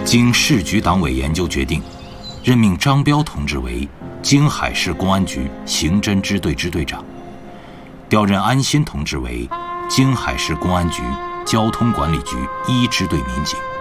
经市局党委研究决定，任命张彪同志为京海市公安局刑侦支队支队长，调任安新同志为京海市公安局交通管理局1支队民警。